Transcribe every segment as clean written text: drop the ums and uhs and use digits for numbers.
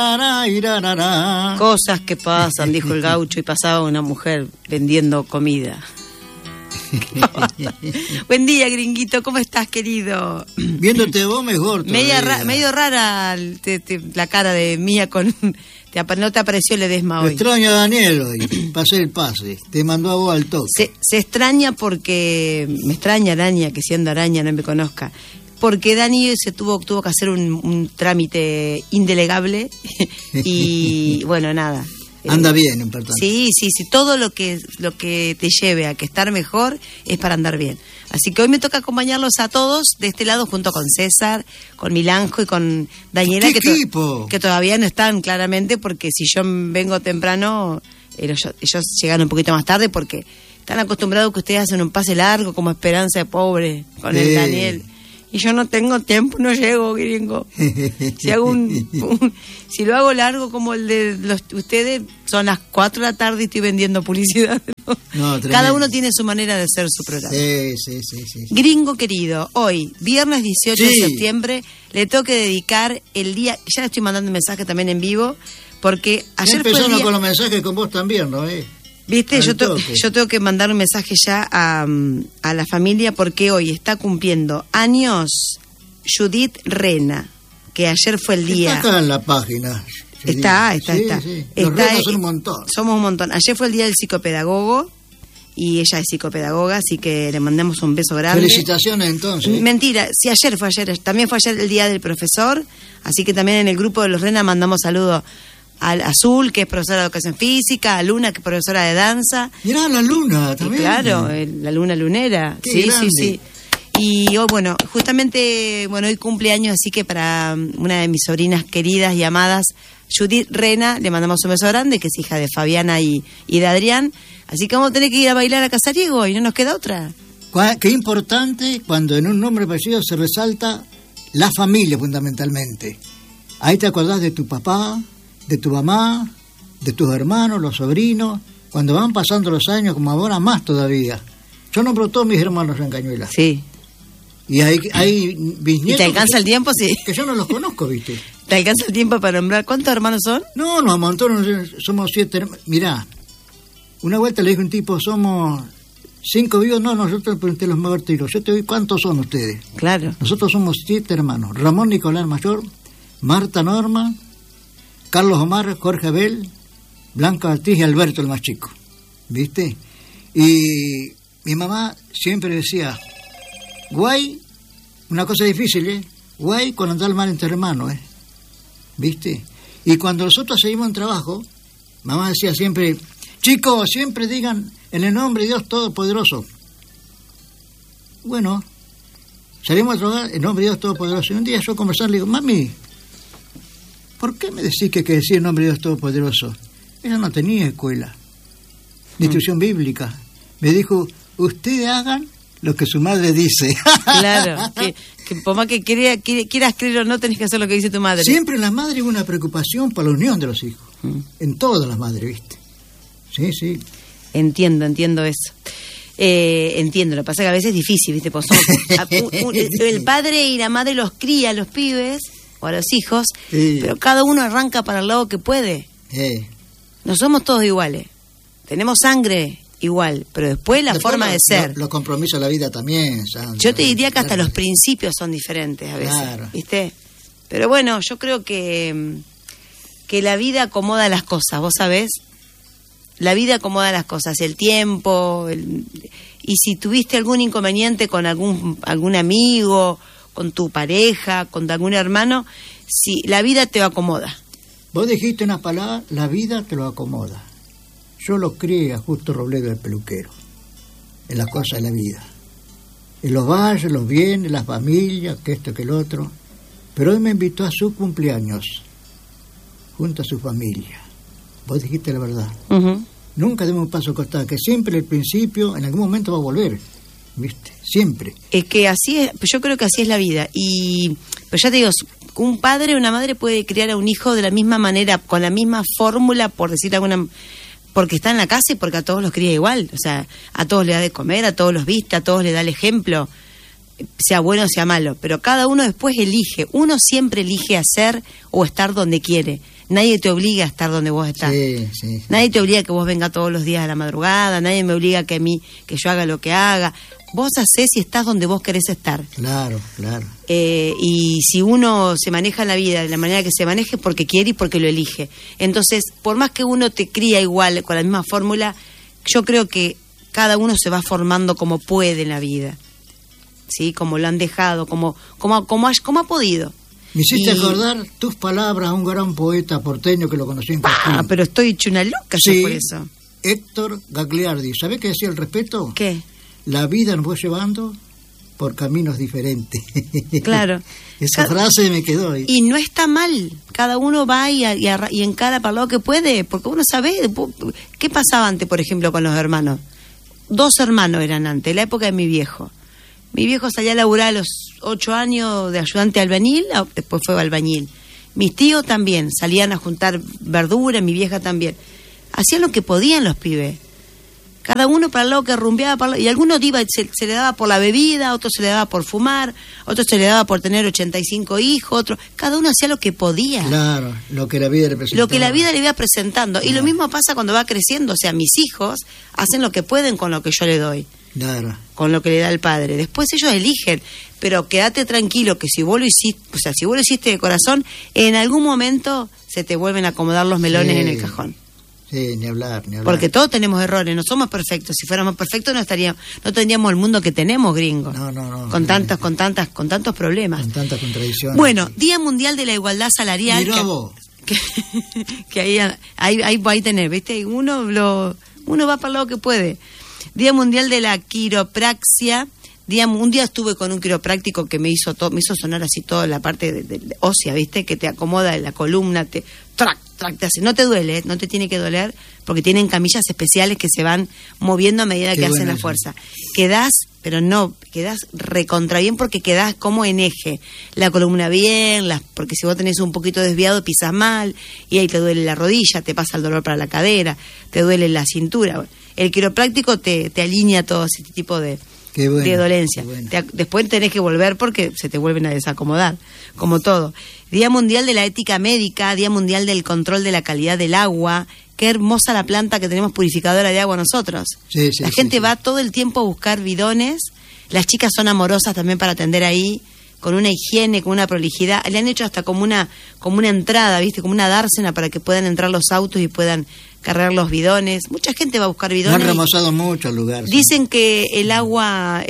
Cosas que pasan, dijo el gaucho, y pasaba una mujer vendiendo comida. Buen día, gringuito, ¿cómo estás, querido? Viéndote vos mejor todavía. Medio rara la cara de mía con... No te apareció Ledesma hoy. Me extraña a Daniel hoy, pasé el pase, te mandó a vos al toque. Se extraña porque... Me extraña Araña, que siendo Araña no me conozca. Porque Dani tuvo que hacer un trámite indelegable y bueno, nada. Anda bien, importante. Sí, todo lo que te lleve a que estar mejor es para andar bien. Así que hoy me toca acompañarlos a todos de este lado junto con César, con Milanjo y con Daniela, que todavía no están claramente, porque si yo vengo temprano, ellos llegan un poquito más tarde porque están acostumbrados que ustedes hacen un pase largo como Esperanza de Pobre con el Daniel. Y yo no tengo tiempo, no llego, gringo. Si hago si lo hago largo como el de ustedes, son las 4 de la tarde y estoy vendiendo publicidad. No, cada uno tiene su manera de hacer su programa. Sí. Gringo querido, hoy, viernes 18 de septiembre, le tengo que dedicar el día... Ya le estoy mandando un mensaje también en vivo, porque ayer fue el día... con los mensajes con vos también, ¿no? Viste, yo tengo que mandar un mensaje ya a la familia, porque hoy está cumpliendo años Judith Rena, que ayer fue el día. Está acá en la página. Está. Sí. Los renos son un montón. Somos un montón. Ayer fue el día del psicopedagogo y ella es psicopedagoga, así que le mandamos un beso grande. Felicitaciones entonces. Mentira, sí, ayer. También fue ayer el día del profesor, así que también en el grupo de los Rena mandamos saludos a Azul, que es profesora de educación física, a Luna, que es profesora de danza. Mirá, la Luna también. Claro, la Luna lunera. Sí. Y hoy, justamente, hoy cumpleaños, así que para una de mis sobrinas queridas y amadas, Judith Rena, le mandamos un beso grande, que es hija de Fabiana y de Adrián. Así que vamos a tener que ir a bailar a Casariego y no nos queda otra. Qué importante cuando en un nombre apellido se resalta la familia, fundamentalmente. Ahí te acordás de tu papá, de tu mamá, de tus hermanos, los sobrinos. Cuando van pasando los años, como ahora, más todavía. Yo nombro todos mis hermanos en Cañuelas. Sí. Y hay bisnietos. ¿Y te alcanza el tiempo? Sí. Que yo no los conozco, ¿viste? ¿Te alcanza el tiempo para nombrar? ¿Cuántos hermanos son? No, un montón, somos 7 hermanos. Mirá, una vuelta le dije a un tipo, somos 5 vivos. No, nosotros pregunté los muertos. Yo te digo, ¿cuántos son ustedes? Claro. Nosotros somos 7 hermanos. Ramón Nicolás Mayor, Marta Norma, Carlos Omar, Jorge Abel, Blanca Ortiz y Alberto el más chico, ¿viste? Y mi mamá siempre decía, guay, una cosa difícil, guay cuando andar mal entre hermanos, ¿viste? Y cuando nosotros seguimos en trabajo, mamá decía siempre, chicos, siempre digan en el nombre de Dios Todopoderoso. Bueno, salimos a trabajar en el nombre de Dios Todopoderoso. Y un día yo conversar, le digo, mami, ¿por qué me decís que hay que decir el nombre de Dios Todopoderoso? Ella no tenía escuela, ni instrucción bíblica. Me dijo, ustedes hagan lo que su madre dice. Claro, que por más que quieras creer o no, tenés que hacer lo que dice tu madre. Siempre en la madre hubo una preocupación por la unión de los hijos. En todas las madres, ¿viste? Sí. Entiendo eso. Entiendo, lo que pasa es que a veces es difícil, ¿viste? Pues el padre y la madre los cría a los pibes o a los hijos, pero cada uno arranca para el lado que puede. No somos todos iguales. Tenemos sangre igual, pero después forma de ser. Los compromisos de la vida también, Sandra. Yo te diría que hasta los principios son diferentes a veces, claro. ¿Viste? Pero bueno, yo creo que la vida acomoda las cosas, ¿vos sabés? La vida acomoda las cosas, el tiempo, y si tuviste algún inconveniente con algún amigo, con tu pareja, con algún hermano, si la vida te acomoda. Vos dijiste una palabra, la vida te lo acomoda. Yo lo crié a Justo Robledo, el peluquero, en las cosas de la vida. En los valles, los bienes, las familias, que esto, que el otro. Pero hoy me invitó a su cumpleaños, junto a su familia. Vos dijiste la verdad. Uh-huh. Nunca demos un paso costado, que siempre el principio, en algún momento va a volver. ¿Viste? Siempre. Es que así es, yo creo que así es la vida. Pero ya te digo, un padre o una madre puede criar a un hijo de la misma manera, con la misma fórmula, por decir alguna, porque está en la casa y porque a todos los cría igual. O sea, a todos le da de comer, a todos los viste, a todos le da el ejemplo, sea bueno o sea malo. Pero cada uno después elige. Uno siempre elige hacer o estar donde quiere. Nadie te obliga a estar donde vos estás. Sí. Nadie te obliga a que vos vengas todos los días a la madrugada, nadie me obliga que yo haga lo que haga. Vos hacés y estás donde vos querés estar. Claro. Y si uno se maneja en la vida de la manera que se maneje, es porque quiere y porque lo elige. Entonces, por más que uno te cría igual, con la misma fórmula, yo creo que cada uno se va formando como puede en la vida. ¿Sí? Como lo han dejado, como ha podido. Me hiciste acordar tus palabras a un gran poeta porteño que lo conocí en Cosquín. Pero estoy hecho una loca yo por eso. Héctor Gagliardi. ¿Sabés qué decía al respecto? ¿Qué? La vida nos fue llevando por caminos diferentes. Claro. Esa frase me quedó ahí. Y no está mal. Cada uno va y encara para lo que puede, porque uno sabe qué pasaba antes, por ejemplo, con los hermanos. 2 hermanos eran antes, la época de mi viejo. Mi viejo salía a laburar a los 8 años de ayudante albañil, después fue albañil. Mis tíos también salían a juntar verduras, mi vieja también. Hacían lo que podían los pibes. Cada uno para el lado que rumbeaba, y algunos se le daba por la bebida, otros se le daba por fumar, otros se le daba por tener 85 hijos, otros, cada uno hacía lo que podía. Claro, lo que la vida le presentaba. Lo que la vida le iba presentando. Claro. Y lo mismo pasa cuando va creciendo, o sea, mis hijos hacen lo que pueden con lo que yo le doy. Claro. Con lo que le da el padre. Después ellos eligen, pero quédate tranquilo que si vos lo hiciste de corazón, en algún momento se te vuelven a acomodar los melones en el cajón. Sí, ni hablar. Porque todos tenemos errores, no somos perfectos. Si fuéramos perfectos no tendríamos el mundo que tenemos, gringo. No. Con tantos problemas. Con tantas contradicciones. Bueno, Día Mundial de la Igualdad Salarial. Mirá vos. Que ahí tenés, ¿viste? Uno va para el lado que puede. Día Mundial de la Quiropraxia. Un día estuve con un quiropráctico que me hizo sonar así toda la parte de ósea, ¿viste? Que te acomoda en la columna, te hace. No te duele, no te tiene que doler, porque tienen camillas especiales que se van moviendo a medida que hacen la fuerza. Quedás recontra bien porque quedás como en eje. La columna bien, porque si vos tenés un poquito desviado pisas mal, y ahí te duele la rodilla, te pasa el dolor para la cadera, te duele la cintura. El quiropráctico te alinea todo ese tipo de dolencia. Después tenés que volver porque se te vuelven a desacomodar, como todo. Día Mundial de la Ética Médica, Día Mundial del Control de la Calidad del Agua. Qué hermosa la planta que tenemos purificadora de agua nosotros. La gente va todo el tiempo a buscar bidones. Las chicas son amorosas también para atender ahí, con una higiene, con una prolijidad. Le han hecho hasta como una entrada, ¿viste? Como una dársena para que puedan entrar los autos y puedan cargar los bidones. Mucha gente va a buscar bidones. Han remozado mucho el lugar. Dicen que el agua,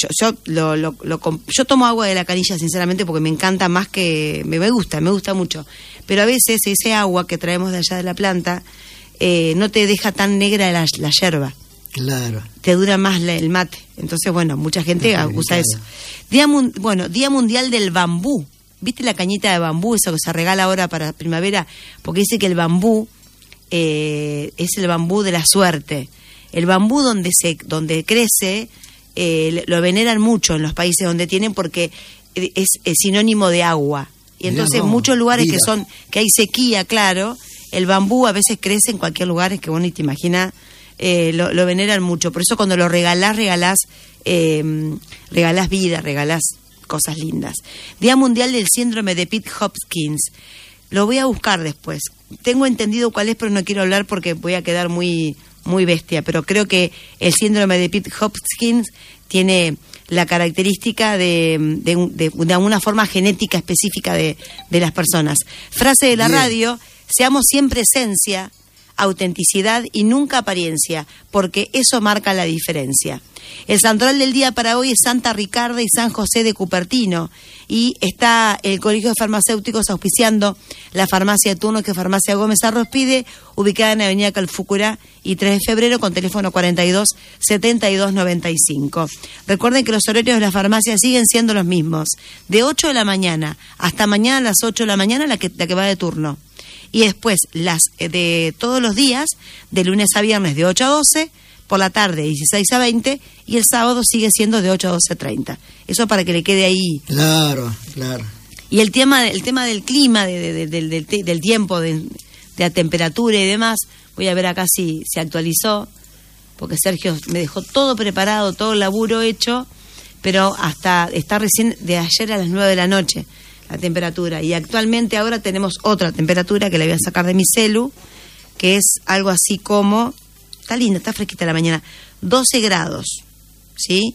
yo tomo agua de la canilla sinceramente porque me encanta más que, me gusta mucho. Pero a veces ese agua que traemos de allá de la planta no te deja tan negra la yerba. Claro. Te dura más el mate. Entonces, bueno, mucha gente usa eso. Día Mundial del Bambú. ¿Viste la cañita de bambú? Eso que se regala ahora para primavera. Porque dice que el bambú es el bambú de la suerte. El bambú donde crece lo veneran mucho en los países donde tienen porque es sinónimo de agua. Y entonces muchos lugares que hay sequía, claro, el bambú a veces crece en cualquier lugar que vos ni te imaginas. Lo veneran mucho. Por eso cuando lo regalás vida, regalás cosas lindas. Día Mundial del Síndrome de Pitt-Hopkins. Lo voy a buscar después. Tengo entendido cuál es, pero no quiero hablar porque voy a quedar muy, muy bestia. Pero creo que el síndrome de Pitt-Hopkins tiene la característica de una forma genética específica de las personas. Frase de la radio: seamos siempre esencia, autenticidad y nunca apariencia, porque eso marca la diferencia. El santoral del día para hoy es Santa Ricarda y San José de Cupertino, y está el Colegio de Farmacéuticos auspiciando la farmacia de turno, que es Farmacia Gómez Arrospide, ubicada en Avenida Calfúcura y 3 de febrero, con teléfono 42-7295. Recuerden que los horarios de la farmacia siguen siendo los mismos, de 8 de la mañana hasta mañana a las 8 de la mañana, la que va de turno. Y después las de todos los días, de lunes a viernes de 8 a 12, por la tarde 16 a 20, y el sábado sigue siendo de 8 a 12:30. Eso para que le quede ahí. Claro. Y el tema del clima, del tiempo, de la temperatura y demás, voy a ver acá si se actualizó, porque Sergio me dejó todo preparado, todo el laburo hecho, pero está recién de ayer a las 9 de la noche. la temperatura. Y actualmente ahora tenemos otra temperatura que la voy a sacar de mi celu, que es algo así como, está linda, está fresquita la mañana, 12 grados, ¿sí?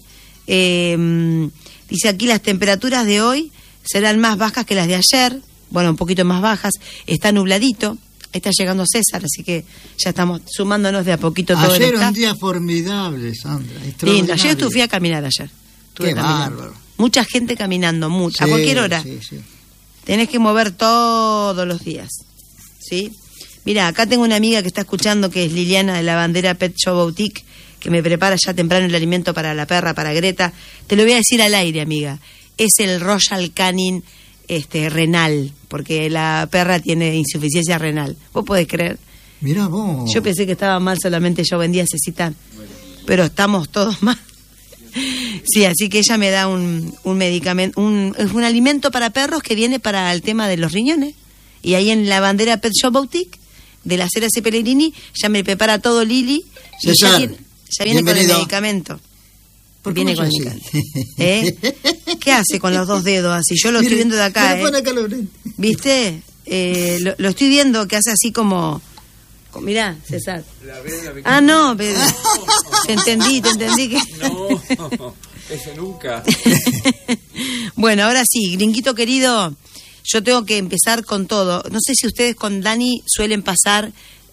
Dice aquí las temperaturas de hoy serán más bajas que las de ayer, bueno, un poquito más bajas, está nubladito, está llegando César, así que ya estamos sumándonos de a poquito todo el Ayer staff. un día formidable, Sandra, Lindo, ayer fui a caminar ayer. Qué bárbaro. Mucha gente caminando, mucha, a cualquier hora. Sí, sí. Tenés que mover todos los días, ¿sí? Mira, acá tengo una amiga que está escuchando, que es Liliana de la Bandera Pet Show Boutique, que me prepara ya temprano el alimento para la perra, para Greta. Te lo voy a decir al aire, amiga. Es el Royal Canin renal, porque la perra tiene insuficiencia renal. ¿Vos podés creer? Mirá vos. Yo pensé que estaba mal, solamente yo vendía Cecitan, pero estamos todos mal. Sí, así que ella me da un medicamento, es un alimento para perros que viene para el tema de los riñones. Y ahí en la Bandera Pet Shop Boutique de la Ceras y Pellegrini ya me prepara todo Lili. César, ya viene con el medicamento. Viene con el medicamento. ¿Qué hace con los 2 dedos así? Yo lo estoy viendo de acá. ¿Viste? Lo estoy viendo que hace así como mirá, César. No, pero te entendí que... No, ese nunca. Bueno, ahora sí, gringuito querido, yo tengo que empezar con todo. No sé si ustedes con Dani suelen pasar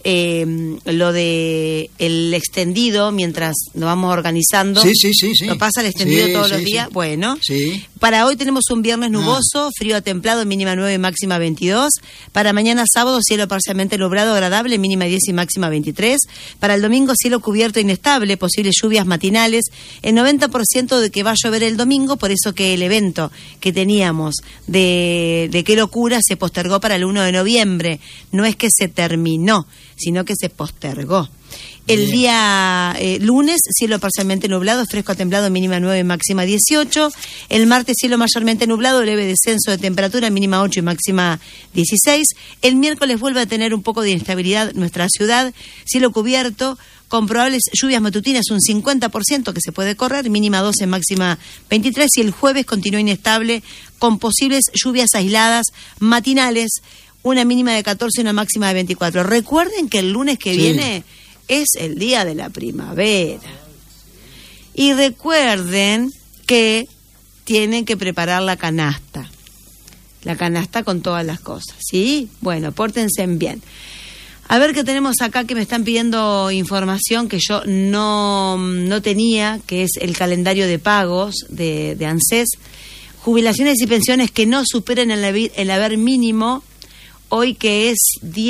lo de el extendido mientras nos vamos organizando. Sí. ¿Lo pasa el extendido todos los días? Sí. Bueno, sí. Para hoy tenemos un viernes nuboso, frío a templado, mínima 9 y máxima 22. Para mañana sábado, cielo parcialmente nublado, agradable, mínima 10 y máxima 23. Para el domingo, cielo cubierto e inestable, posibles lluvias matinales. El 90% de que va a llover el domingo, por eso que el evento que teníamos de Qué Locura se postergó para el 1 de noviembre. No es que se terminó, sino que se postergó. El día lunes, cielo parcialmente nublado, fresco a templado, mínima 9, máxima 18. El martes, cielo mayormente nublado, leve descenso de temperatura, mínima 8 y máxima 16. El miércoles vuelve a tener un poco de inestabilidad nuestra ciudad, cielo cubierto, con probables lluvias matutinas, un 50% que se puede correr, mínima 12, máxima 23. Y el jueves continúa inestable, con posibles lluvias aisladas matinales, una mínima de 14 y una máxima de 24. Recuerden que el lunes que viene es el día de la primavera. Y recuerden que tienen que preparar la canasta. La canasta con todas las cosas, ¿sí? Bueno, pórtense bien. A ver qué tenemos acá, que me están pidiendo información que yo no tenía, que es el calendario de pagos de ANSES. Jubilaciones y pensiones que no superen el haber mínimo. Hoy, que es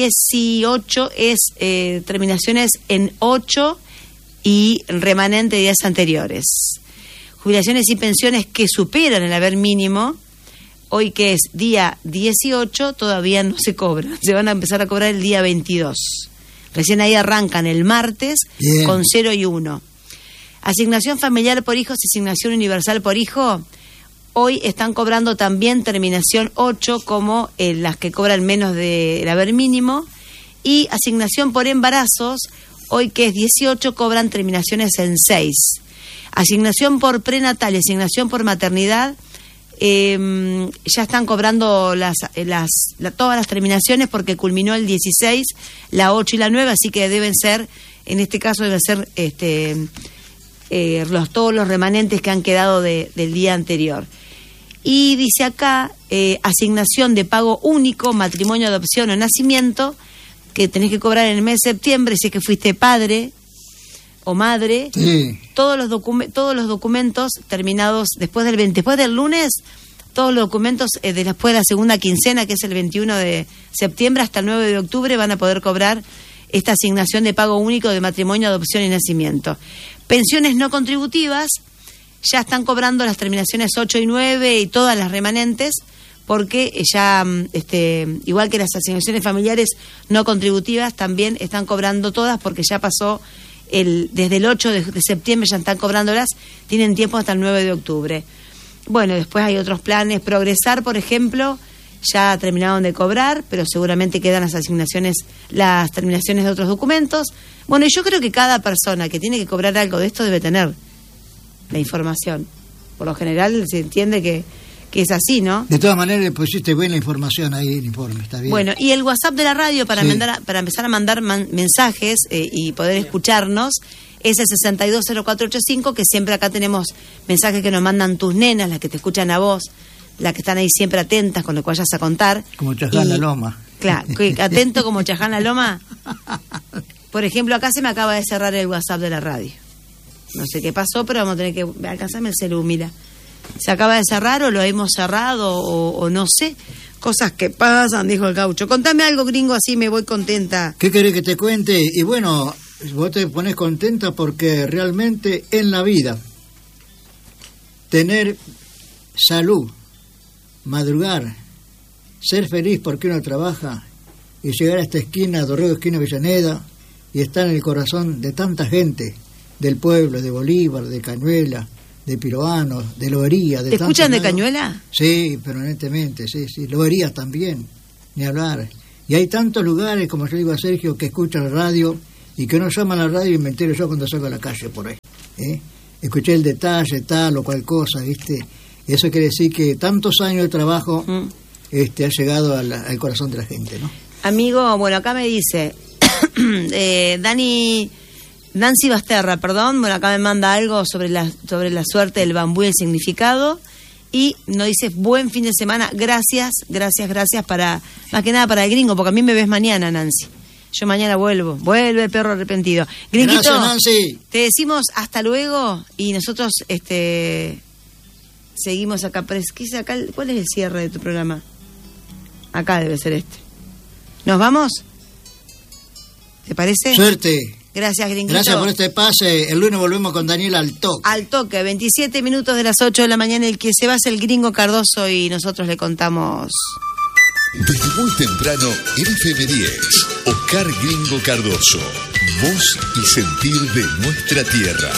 18, es terminaciones en 8 y remanente de días anteriores. Jubilaciones y pensiones que superan el haber mínimo, hoy, que es día 18, todavía no se cobran. Se van a empezar a cobrar el día 22. Recién ahí arrancan el martes. Bien. Con 0 y 1. Asignación familiar por hijos, asignación universal por hijo. Hoy están cobrando también terminación 8, como las que cobran menos del haber mínimo. Y asignación por embarazos, hoy, que es 18, cobran terminaciones en 6. Asignación por prenatal y asignación por maternidad, ya están cobrando todas las terminaciones, porque culminó el 16, la 8 y la 9, así que deben ser, en este caso deben ser todos los remanentes que han quedado del día anterior. Y dice acá, asignación de pago único, matrimonio, adopción o nacimiento, que tenés que cobrar en el mes de septiembre si es que fuiste padre o madre. Sí. Todos los documentos terminados después del lunes, todos los documentos después de la segunda quincena, que es el 21 de septiembre hasta el 9 de octubre, van a poder cobrar esta asignación de pago único de matrimonio, adopción y nacimiento. Pensiones no contributivas, ya están cobrando las terminaciones 8 y 9 y todas las remanentes, porque ya, igual que las asignaciones familiares no contributivas, también están cobrando todas, porque ya pasó desde el 8 de septiembre, ya están cobrándolas, tienen tiempo hasta el 9 de octubre. Bueno, después hay otros planes. Progresar, por ejemplo, ya terminaron de cobrar, pero seguramente quedan las terminaciones de otros documentos. Bueno, y yo creo que cada persona que tiene que cobrar algo de esto debe tener la información. Por lo general se entiende que que es así, ¿no? De todas maneras, pusiste buena información ahí, el informe, está bien. Bueno, y el WhatsApp de la radio para empezar a mandar mensajes y poder escucharnos es el 620485, que siempre acá tenemos mensajes que nos mandan tus nenas, las que te escuchan a vos, las que están ahí siempre atentas con lo que vayas a contar. Como Chaján La Loma. Claro, atento como Chaján La Loma. Por ejemplo, acá se me acaba de cerrar el WhatsApp de la radio. No sé qué pasó, pero vamos a tener que alcanzarme el celu, mira. Se acaba de cerrar o lo hemos cerrado o no sé. Cosas que pasan, dijo el Gaucho. Contame algo, gringo, así me voy contenta. ¿Qué querés que te cuente? Y bueno, vos te pones contenta porque realmente en la vida tener salud, madrugar, ser feliz porque uno trabaja y llegar a esta esquina, Dorrego, esquina Avellaneda, y estar en el corazón de tanta gente del pueblo, de Bolívar, de Cañuela, de Piroano, de Lobería. ¿Te escuchan de Cañuela? Sí, permanentemente, sí. Lobería también, ni hablar. Y hay tantos lugares, como yo digo a Sergio, que escuchan la radio y que no llaman a la radio y me entero yo cuando salgo a la calle por ahí. Escuché el detalle, tal o cual cosa, ¿viste? Eso quiere decir que tantos años de trabajo ha llegado al corazón de la gente, ¿no? Amigo, bueno, acá me dice Nancy Basterra, perdón, bueno, acá me manda algo sobre la suerte del bambú y el significado, y nos dice buen fin de semana, gracias para, más que nada para el gringo, porque a mí me ves mañana, Nancy. Yo mañana vuelve el perro arrepentido. Gringuito, gracias, Nancy. Te decimos hasta luego y nosotros seguimos acá. ¿Cuál es el cierre de tu programa? Acá debe ser este. ¿Nos vamos? ¿Te parece? Suerte. Gracias, gringuito. Gracias por este pase. El lunes volvemos con Daniel al toque. Al toque, 27 minutos de las 8 de la mañana. El que se va es el gringo Cardoso y nosotros le contamos. Desde muy temprano, en FM 10, Oscar Gringo Cardoso. Voz y sentir de nuestra tierra.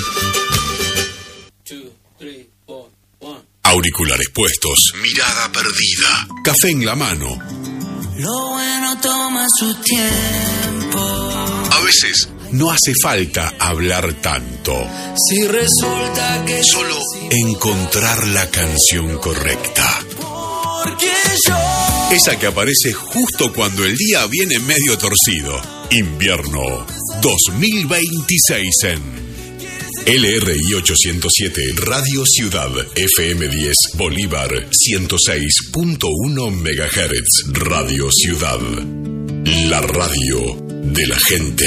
2, 3, 4, 1. Auriculares puestos, mirada perdida, café en la mano. Lo bueno toma su tiempo. A veces no hace falta hablar tanto. Si resulta que solo encontrar la canción correcta. Porque yo... Esa que aparece justo cuando el día viene medio torcido. Invierno 2026 en LRI 807 Radio Ciudad, FM 10 Bolívar 106.1 MHz Radio Ciudad. La radio de la gente.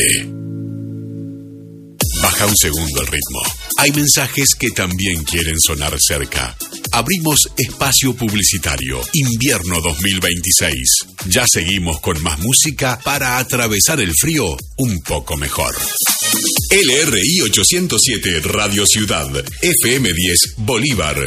Baja un segundo el ritmo. Hay mensajes que también quieren sonar cerca. Abrimos espacio publicitario. Invierno 2026. Ya seguimos con más música para atravesar el frío un poco mejor. LRI 807 Radio Ciudad, FM 10 Bolívar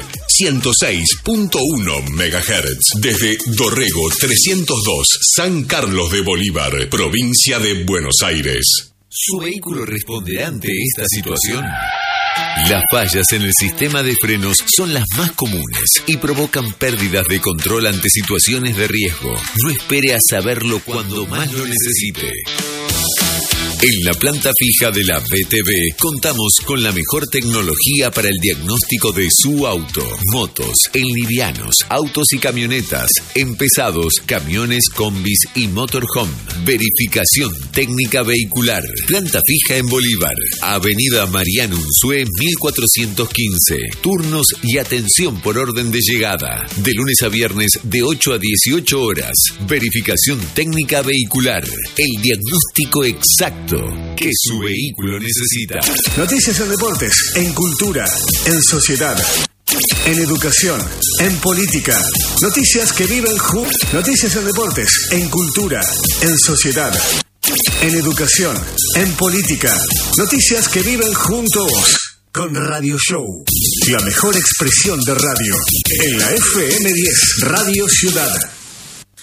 106.1 MHz. Desde Dorrego 302, San Carlos de Bolívar, provincia de Buenos Aires. ¿Su vehículo responderá ante esta situación? Las fallas en el sistema de frenos son las más comunes y provocan pérdidas de control ante situaciones de riesgo. No espere a saberlo cuando más lo necesite. En la planta fija de la BTV contamos con la mejor tecnología para el diagnóstico de su auto, motos, en livianos, autos y camionetas, en pesados, camiones, combis y motorhome. Verificación técnica vehicular. Planta fija en Bolívar, Avenida Mariano Unzué 1415. Turnos y atención por orden de llegada. De lunes a viernes de 8 a 18 horas. Verificación técnica vehicular. El diagnóstico exacto que su vehículo necesita. Noticias en deportes, en cultura, en sociedad, en educación, en política. Noticias que viven juntos. Noticias en deportes, en cultura, en sociedad, en educación, en política. Noticias que viven junto a vos. Con Radio Show, la mejor expresión de radio. En la FM 10, Radio Ciudad.